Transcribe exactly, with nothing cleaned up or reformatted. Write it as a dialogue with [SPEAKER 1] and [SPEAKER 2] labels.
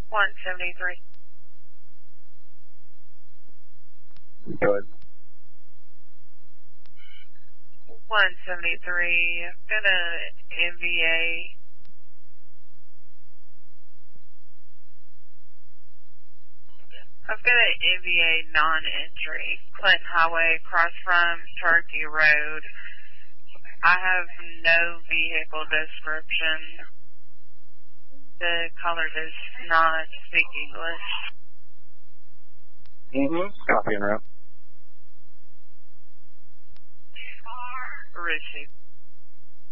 [SPEAKER 1] one seventy-three.
[SPEAKER 2] Go ahead.
[SPEAKER 1] one seventy-three. I've got a M V A. I've got an M V A non-entry. Clinton Highway, across from Turkey Road. I have no vehicle description. The caller does not speak English.
[SPEAKER 2] Mm-hmm. Copy and route.
[SPEAKER 1] Receive.